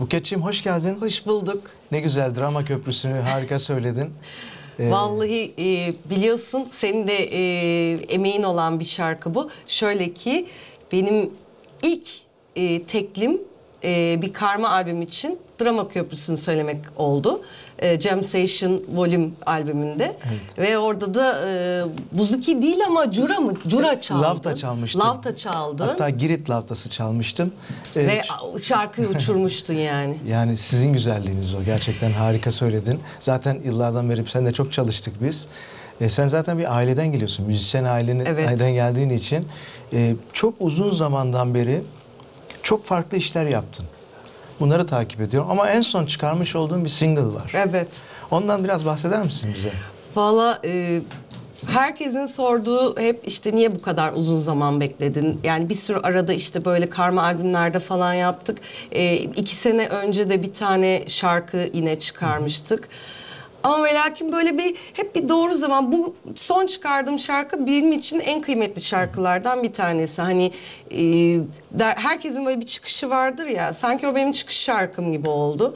Buket'ciğim hoş geldin. Hoş bulduk. Ne güzel, drama köprüsünü harika söyledin. Vallahi biliyorsun senin de emeğin olan bir şarkı bu. Şöyle ki benim ilk teklim bir karma albüm için drama köprüsünü söylemek oldu. Jam Session Volume albümünde. Evet. Ve orada da Buzuki değil ama Cura çaldı. Lavta çalmıştım. Lavta çaldı. Hatta Girit lavtası çalmıştım. Ve şarkıyı uçurmuştun yani. Yani sizin güzelliğiniz o. Gerçekten harika söyledin. Zaten yıllardan beri seninle çok çalıştık biz. Sen zaten bir aileden geliyorsun. Müzisyen aileden geldiğin için çok uzun zamandan beri çok farklı işler yaptın. Bunları takip ediyorum. Ama en son çıkarmış olduğum bir single var. Evet. Ondan biraz bahseder misin bize? Valla herkesin sorduğu hep işte niye bu kadar uzun zaman bekledin? Yani bir sürü arada işte böyle karma albümlerde falan yaptık. 2 sene önce de bir tane şarkı yine çıkarmıştık. Ama ve lakin böyle hep bir doğru zaman. Bu son çıkardığım şarkı benim için en kıymetli şarkılardan bir tanesi. Hani herkesin böyle bir çıkışı vardır ya. Sanki o benim çıkış şarkım gibi oldu.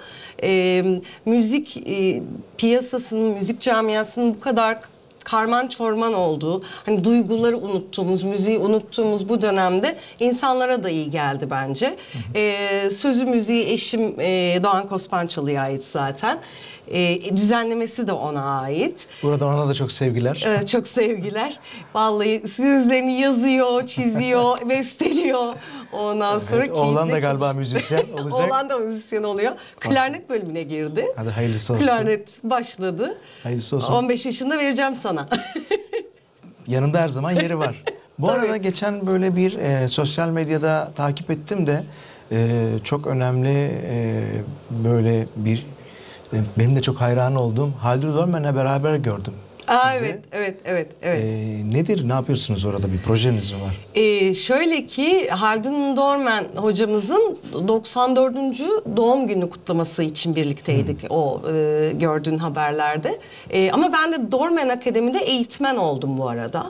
Müzik piyasasının, müzik camiasının bu kadar karman çorman olduğu, hani duyguları unuttuğumuz, müziği unuttuğumuz bu dönemde insanlara da iyi geldi bence. Sözü müziği eşim Doğan Kospançalı'ya ait zaten. Düzenlemesi de ona ait. Buradan ona da çok sevgiler. Evet, çok sevgiler. Vallahi sözlerini yazıyor, çiziyor, besteliyor. Ondan sonra oğlan da galiba müzisyen olacak. Oğlan da müzisyen oluyor. Klarnet bölümüne girdi. Hadi hayırlısı olsun. Klarnet başladı. Hayırlısı olsun. 15 yaşında vereceğim sana. Yanında her zaman yeri var. Bu arada geçen böyle bir sosyal medyada takip ettim de çok önemli böyle bir benim de çok hayran olduğum Haldun Dormen'le beraber gördüm. Sizi. Evet. Nedir, ne yapıyorsunuz orada? Bir projeniz mi var? Şöyle ki Haldun Dormen hocamızın 94. doğum günü kutlaması için birlikteydik o gördüğün haberlerde. Ama ben de Dormen Akademi'de eğitmen oldum bu arada.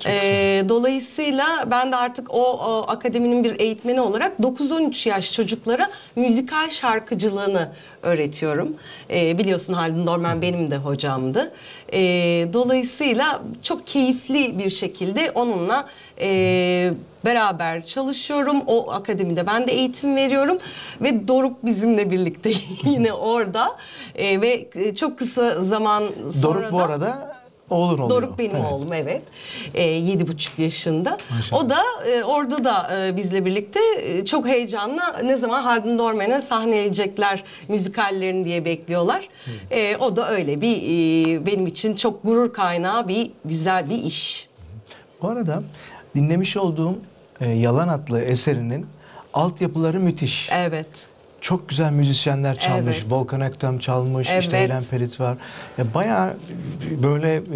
Dolayısıyla ben de artık o akademinin bir eğitmeni olarak 9-13 yaş çocuklara müzikal şarkıcılığını öğretiyorum. Biliyorsun Haldun Dormen benim de hocamdı. Dolayısıyla çok keyifli bir şekilde onunla beraber çalışıyorum. O akademide ben de eğitim veriyorum ve Doruk bizimle birlikte yine orada ve çok kısa zaman sonra Doruk bu arada oğlun oluyor. Doruk benim oğlum, evet. 7,5 yaşında. Maşallah. O da orada da bizle birlikte çok heyecanla ne zaman Haldun Dormen'e sahneleyecekler müzikallerini diye bekliyorlar. O da öyle bir benim için çok gurur kaynağı bir güzel bir iş. Bu arada dinlemiş olduğum Yalan adlı eserinin altyapıları müthiş. Evet. Çok güzel müzisyenler çalmış. Evet. Volkan Öktem çalmış. Evet. İşte Eylem Perit var. Bayağı böyle